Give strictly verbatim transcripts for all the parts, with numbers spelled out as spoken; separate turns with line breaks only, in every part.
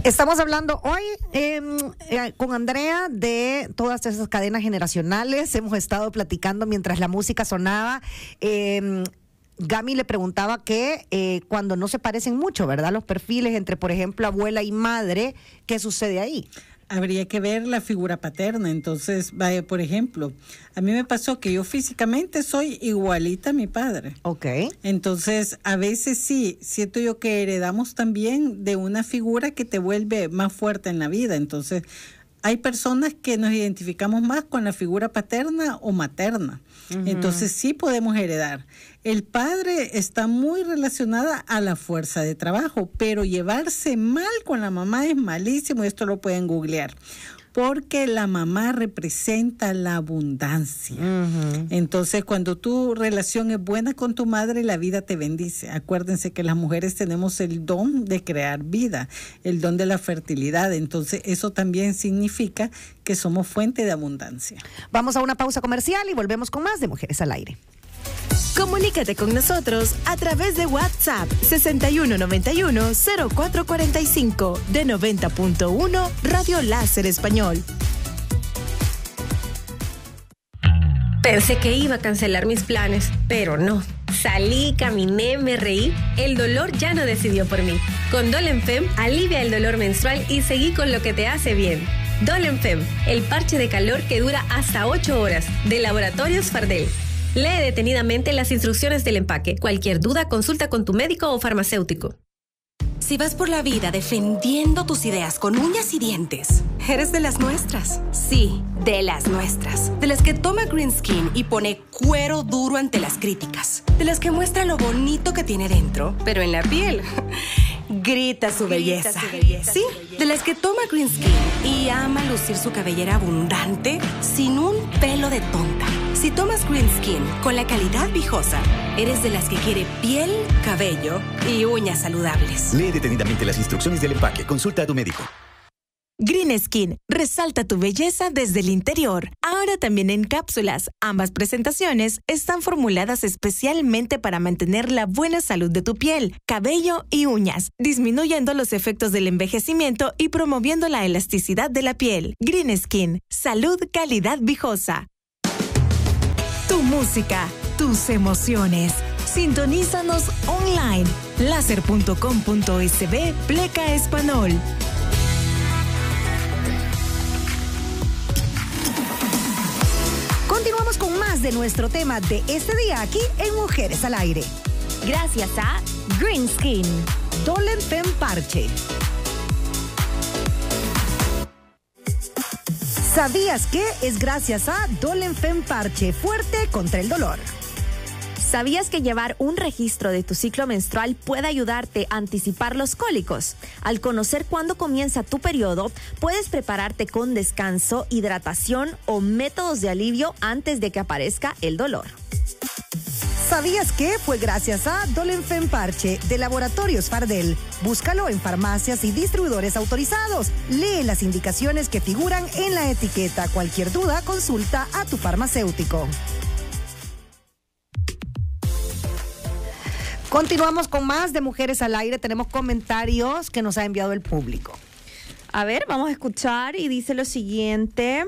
Estamos hablando hoy eh, eh, con Andrea de todas esas cadenas generacionales. Hemos estado platicando mientras la música sonaba. Eh, Gami le preguntaba que eh, cuando no se parecen mucho, ¿verdad? Los perfiles entre, por ejemplo, abuela y madre, ¿qué sucede ahí?
Habría que ver la figura paterna. Entonces, vaya, por ejemplo, a mí me pasó que yo físicamente soy igualita a mi padre.
Ok.
Entonces, a veces sí, siento yo que heredamos también de una figura que te vuelve más fuerte en la vida. Entonces, hay personas que nos identificamos más con la figura paterna o materna. Uh-huh. Entonces, sí podemos heredar. El padre está muy relacionada a la fuerza de trabajo, pero llevarse mal con la mamá es malísimo, y esto lo pueden googlear, porque la mamá representa la abundancia. Uh-huh. Entonces, cuando tu relación es buena con tu madre, la vida te bendice. Acuérdense que las mujeres tenemos el don de crear vida, el don de la fertilidad. Entonces, eso también significa que somos fuente de abundancia.
Vamos a una pausa comercial y volvemos con más de Mujeres al Aire.
Comunícate con nosotros a través de WhatsApp sesenta y uno noventa y uno cero cuatro cuarenta y cinco de noventa punto uno Radio Láser Español.
Pensé que iba a cancelar mis planes, pero no. Salí, caminé, me reí. El dolor ya no decidió por mí. Con Dolenfem alivia el dolor menstrual y seguí con lo que te hace bien. Dolenfem, el parche de calor que dura hasta ocho horas, de Laboratorios Fardel. Lee detenidamente las instrucciones del empaque. Cualquier duda, consulta con tu médico o farmacéutico.
Si vas por la vida defendiendo tus ideas con uñas y dientes, eres de las nuestras. Sí, de las nuestras. De las que toma Green Skin y pone cuero duro ante las críticas. De las que muestra lo bonito que tiene dentro, pero en la piel grita su belleza. Grita su belleza. Sí, de las que toma Green Skin y ama lucir su cabellera abundante sin un pelo de tonta. Si tomas Green Skin con la calidad Vijosa, eres de las que quiere piel, cabello y uñas saludables.
Lee detenidamente las instrucciones del empaque. Consulta a tu médico.
Green Skin resalta tu belleza desde el interior. Ahora también en cápsulas. Ambas presentaciones están formuladas especialmente para mantener la buena salud de tu piel, cabello y uñas, disminuyendo los efectos del envejecimiento y promoviendo la elasticidad de la piel. Green Skin, salud, calidad Vijosa. Tu música, tus emociones. Sintonízanos online. láser punto com punto es be pleca español.
Continuamos con más de nuestro tema de este día aquí en Mujeres al Aire.
Gracias a Green Skin.
Dolenfem Parche. ¿Sabías que es gracias a Dolenfem Parche fuerte contra el dolor?
¿Sabías que llevar un registro de tu ciclo menstrual puede ayudarte a anticipar los cólicos? Al conocer cuándo comienza tu periodo, puedes prepararte con descanso, hidratación o métodos de alivio antes de que aparezca el dolor.
¿Sabías que fue gracias a Dolenfem Parche de Laboratorios Fardel? Búscalo en farmacias y distribuidores autorizados. Lee las indicaciones que figuran en la etiqueta. Cualquier duda, consulta a tu farmacéutico. Continuamos con más de Mujeres al Aire. Tenemos comentarios que nos ha enviado el público.
A ver, vamos a escuchar y dice lo siguiente.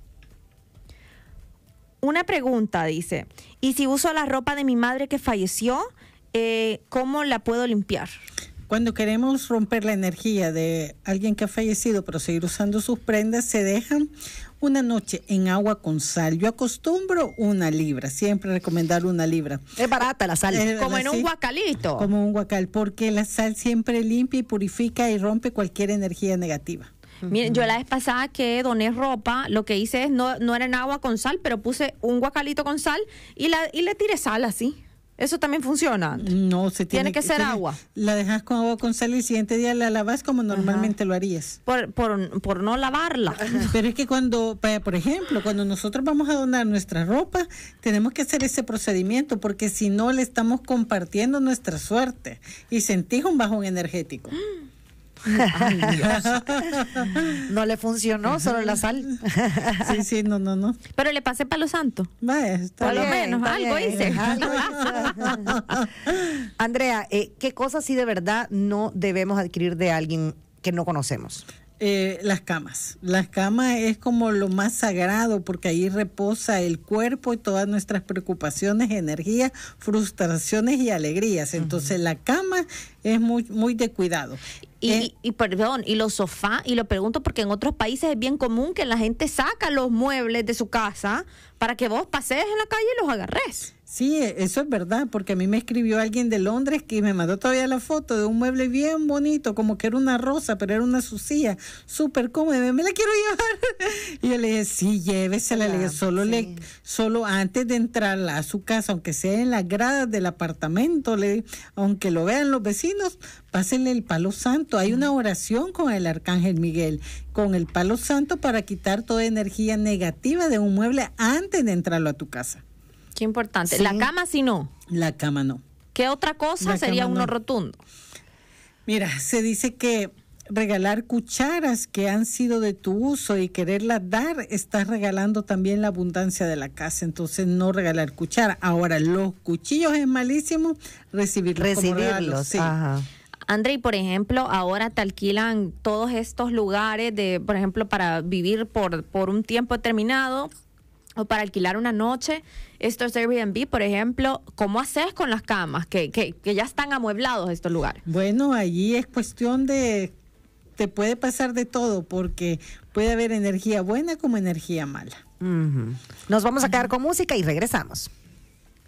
Una pregunta, dice, ¿y si uso la ropa de mi madre que falleció, eh, cómo la puedo limpiar?
Cuando queremos romper la energía de alguien que ha fallecido, pero seguir usando sus prendas, se dejan una noche en agua con sal. Yo acostumbro una libra, siempre recomendar una libra.
Es barata la sal.
Eh, como en un guacalito.
Como un guacal, porque la sal siempre limpia y purifica y rompe cualquier energía negativa.
Miren, yo la vez pasada que doné ropa, lo que hice es, no, no era en agua con sal, pero puse un guacalito con sal y, la, y le tiré sal así. ¿Eso también funciona?
No, se tiene,
tiene que ser
tiene,
agua.
La dejas con agua con sal y el siguiente día la lavas como normalmente Ajá. lo harías.
Por, por, por no lavarla.
Pero es que cuando, por ejemplo, cuando nosotros vamos a donar nuestra ropa, tenemos que hacer ese procedimiento, porque si no le estamos compartiendo nuestra suerte y sentís un bajón energético.
Ay, Dios. No le funcionó, solo la sal.
Sí, sí, no, no, no.
Pero le pasé palo santo.
Vaya, está
Por
bien,
lo menos, algo
bien,
hice.
Algo hice. Andrea, eh, ¿qué cosas sí de verdad no debemos adquirir de alguien que no conocemos?
Eh, las camas. Las camas es como lo más sagrado porque ahí reposa el cuerpo y todas nuestras preocupaciones, energías, frustraciones y alegrías. Entonces uh-huh. la cama es muy, muy de cuidado.
Y,
eh,
y, y perdón, y los sofás, y lo pregunto porque en otros países es bien común que la gente saca los muebles de su casa para que vos pasees en la calle y los agarres.
Sí, eso es verdad, porque a mí me escribió alguien de Londres que me mandó todavía la foto de un mueble bien bonito, como que era una rosa, pero era una sucía, súper cómoda, me la quiero llevar. Y yo le dije, sí, llévesela, le dije, solo, sí. le, solo antes de entrar a su casa, aunque sea en las gradas del apartamento, le, aunque lo vean los vecinos, pásenle el palo santo. Hay una oración con el Arcángel Miguel, con el palo santo para quitar toda energía negativa de un mueble antes de entrarlo a tu casa.
Qué importante.
Sí.
La cama sí no.
La cama no.
¿Qué otra cosa
La
sería uno
no.
rotundo?
Mira, se dice que regalar cucharas que han sido de tu uso y quererlas dar, estás regalando también la abundancia de la casa. Entonces, no regalar cuchara. Ahora, los cuchillos es malísimo recibirlos.
Recibirlos,
sí.
Ajá.
André, y por ejemplo, ahora te alquilan todos estos lugares de, por ejemplo, para vivir por, por un tiempo determinado o para alquilar una noche. Estos Airbnb, por ejemplo, ¿cómo haces con las camas? Que, que, que ya están amueblados estos lugares.
Bueno, allí es cuestión de, te puede pasar de todo, porque puede haber energía buena como energía mala.
Uh-huh. Nos vamos a quedar con música y regresamos.